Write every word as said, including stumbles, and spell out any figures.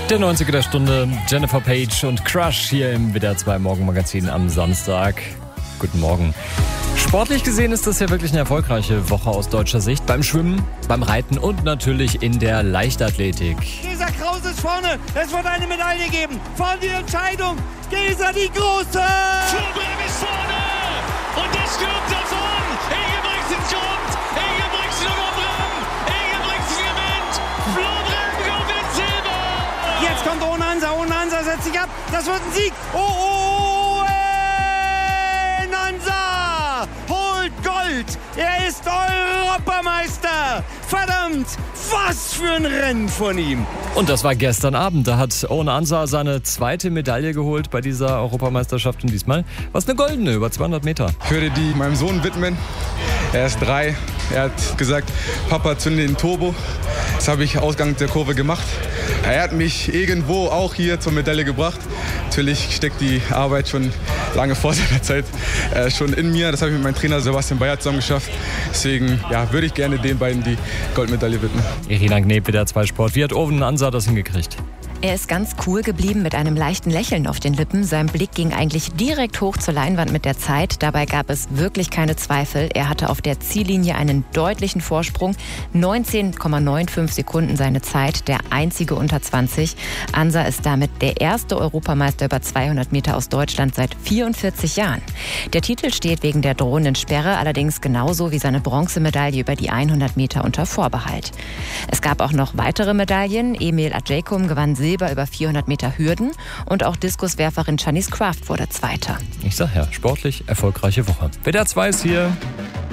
Der neunziger der Stunde, Jennifer Page und Crush hier im W D R zwei Morgenmagazin am Samstag. Guten Morgen. Sportlich gesehen ist das ja wirklich eine erfolgreiche Woche aus deutscher Sicht. Beim Schwimmen, beim Reiten und natürlich in der Leichtathletik. Gesa Kraus ist vorne. Es wird eine Medaille geben. Vorne die Entscheidung. Gesa die Große. Flobrem ist vorne. Und der stürmt davon. Ingebrigtsen kommt. Ingebrigtsen überbrennt. Ingebrigtsen gewinnt. Flobrem gewinnt Silber. Jetzt kommt Ohne Hansa. Ohne Hansa setzt sich ab. Das wird ein Sieg. Oh, oh, oh. Hansa holt Gold. Er ist Europameister. Verdammt, was für ein Rennen von ihm. Und das war gestern Abend. Da hat Owen Ansah seine zweite Medaille geholt bei dieser Europameisterschaft. Und diesmal war es eine goldene, über zweihundert Meter. Ich würde die meinem Sohn widmen. Er ist drei. Er hat gesagt, Papa, zünde den Turbo. Das habe ich Ausgang der Kurve gemacht. Er hat mich irgendwo auch hier zur Medaille gebracht. Natürlich steckt die Arbeit schon lange vor seiner Zeit äh, schon in mir. Das habe ich mit meinem Trainer Sebastian Bayer zusammen geschafft. Deswegen ja, würde ich gerne den beiden die Goldmedaille widmen. Irina Gneb, W D R zwei Sport. Wie hat Owen Ansah das hingekriegt? Er ist ganz cool geblieben mit einem leichten Lächeln auf den Lippen. Sein Blick ging eigentlich direkt hoch zur Leinwand mit der Zeit. Dabei gab es wirklich keine Zweifel. Er hatte auf der Ziellinie einen deutlichen Vorsprung. neunzehn Komma fünfundneunzig Sekunden seine Zeit, der einzige unter zwanzig. Ansah ist damit der erste Europameister über zweihundert Meter aus Deutschland seit vierundvierzig Jahren. Der Titel steht wegen der drohenden Sperre allerdings genauso wie seine Bronzemedaille über die hundert Meter unter Vorbehalt. Es gab auch noch weitere Medaillen. Emil Adjeikum gewann Silber über vierhundert Meter Hürden und auch Diskuswerferin Janice Kraft wurde Zweiter. Ich sag ja, sportlich erfolgreiche Woche. W D R zwei ist hier.